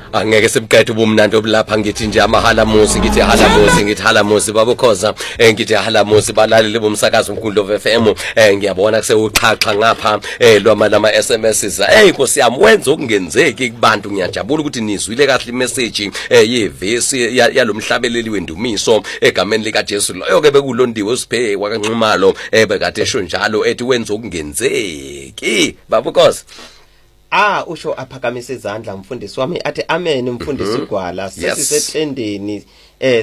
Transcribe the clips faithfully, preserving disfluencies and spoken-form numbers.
Angeke sibuqede ubumnandi obulapha ngithi nje amahalamusi ngithi halamusi ngithi halamusi babukhoza eh ngithi halamusi balaleli bomsakazo omkhulu of F M eh ngiyabona kusewuqhaqha ngapha eh lwama lama S M S hey Nkosi yami wenza okungenzeki kubantu ngiyajabula ukuthi nizwile kahle imessage eh yevesi yalomhlabeleli wendumiso egameni lika Jesu loyo ke bekulondiwe usiphe kwakanxumalo eh bekade esho njalo ethi wenza okungenzeki babukhoza. Ah usho aphakamise izandla umfundisi wami athi amen umfundisi uGwala sesisethendeni eh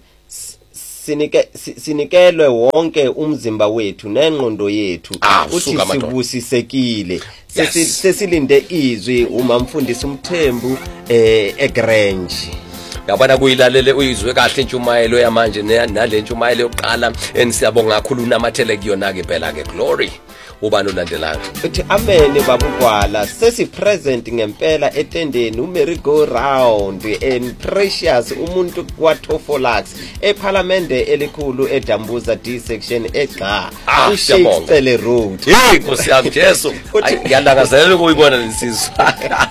sinike sinikelwe wonke umzimba wethu nengqondo yethu uthi sibusisekile sesilinde izwi uma mfundisi uMthembu eh eGrange. Yabona kuyilalele uyizwe kahle intshumayelo yamanje nale ntshumayelo yokuqala enisiyabonga kakhulu unamathele kuyona ke phela ke Glory. Ubani ulandelayo uthi amen babugwala sesi present ngempela etendeni uMary go round and Precious umuntu kwaThofolax eParliamente elikhulu eDambuza D section eGqa uShakespeare Road. Hey Nkosi yami Jesu ngiyalangazela ukuyibona lesizwe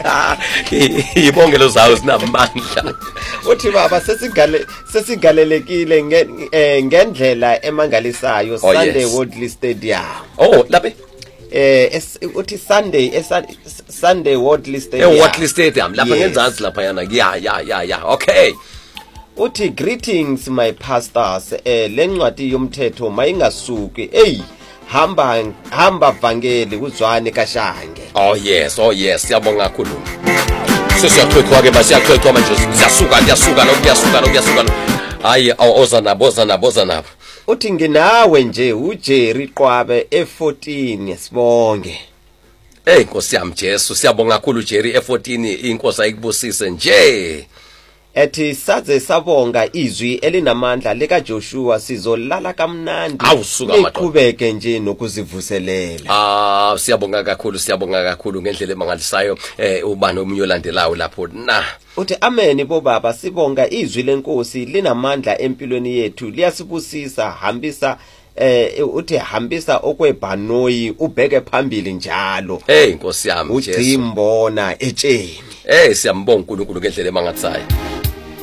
ibongelo zawo sinamandla. Uthi baba sesigale sesigalelekile ngendlela emangalisayo Sunday Worldly Stadium. Oh lapha eh uthi Sunday Sunday Worldly Stadium. Eh Worldly Stadium lapha ngenzansi lapha yana ya ya ya ya okay. Uthi greetings my pastors eh lencwadi yomthetho mayingasuki hey hamba hamba vangeli kuzwane kaShange. Oh yes oh yes siyabonga kakhulu. Sesiyaxoxwa ke basiyaxoxwa manje siyasuka siyasuka lokuyasuka lokuyasuka hayi oza nabo oza nabo oza nabo. Uthi nginawe nje uJerry Qwabe E fourteen sibonge. Hey Nkosi yami Jesu siyabonga kakhulu Jerry E fourteen inkosi ayikubusise nje. Ethi saze sabonga izwi elinamandla lika Joshua sizolala kamnandi iqhubeke nje nokuzivuselela. Ah siyabonga kakhulu siyabonga kakhulu ngendlela emangalisayo eh ubani omunye olandelayo lapho na. Uthi amen bobaba sibonga izwi lenkosi linamandla empilweni yethu liyasibusisa hambisa eh uthi hambisa okwebhanoyi ubheke phambili njalo. Hey Nkosi yami Jesu uDimbona etsheni. Eh siyambonga uNkulunkulu ngendlela emangatsayo.